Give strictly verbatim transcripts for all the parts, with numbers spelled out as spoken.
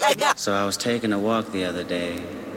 So I was taking a walk the other day.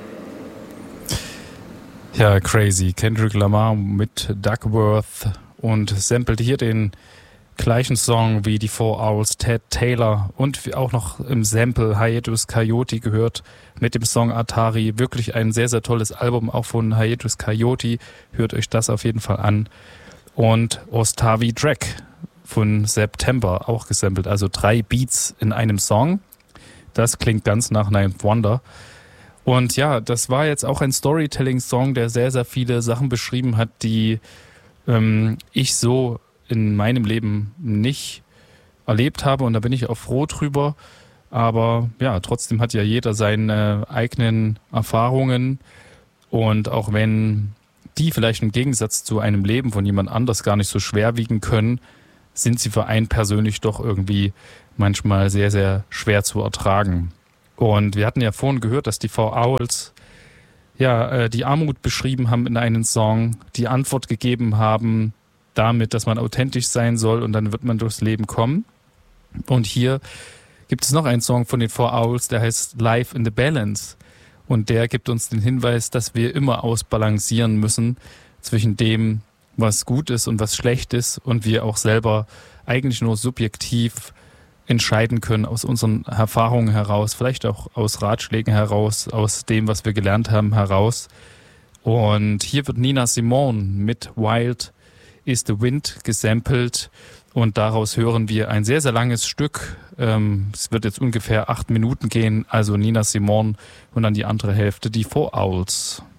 Ja, crazy. Kendrick Lamar mit Duckworth und samplet hier den gleichen Song wie die Four Owls, Ted Taylor, und auch noch im Sample Hiatus Kaiyote gehört mit dem Song Atari. Wirklich ein sehr, sehr tolles Album, auch von Hiatus Kaiyote. Hört euch das auf jeden Fall an. Und Ostavi Drag von September auch gesampelt. Also drei Beats in einem Song. Das klingt ganz nach Ninth Wonder. Und ja, das war jetzt auch ein Storytelling-Song, der sehr, sehr viele Sachen beschrieben hat, die ähm, ich so in meinem Leben nicht erlebt habe, und da bin ich auch froh drüber. Aber ja, trotzdem hat ja jeder seine eigenen Erfahrungen, und auch wenn die vielleicht im Gegensatz zu einem Leben von jemand anders gar nicht so schwer wiegen können, sind sie für einen persönlich doch irgendwie manchmal sehr, sehr schwer zu ertragen. Und wir hatten ja vorhin gehört, dass die Four Owls ja äh, die Armut beschrieben haben in einem Song, die Antwort gegeben haben damit, dass man authentisch sein soll, und dann wird man durchs Leben kommen. Und hier gibt es noch einen Song von den Four Owls, der heißt Life in the Balance. Und der gibt uns den Hinweis, dass wir immer ausbalancieren müssen zwischen dem, was gut ist und was schlecht ist, und wir auch selber eigentlich nur subjektiv entscheiden können aus unseren Erfahrungen heraus, vielleicht auch aus Ratschlägen heraus, aus dem, was wir gelernt haben, heraus. Und hier wird Nina Simone mit Wild is the Wind gesampelt, und daraus hören wir ein sehr, sehr langes Stück. Ähm, es wird jetzt ungefähr acht Minuten gehen, also Nina Simone und dann die andere Hälfte, die Four Owls.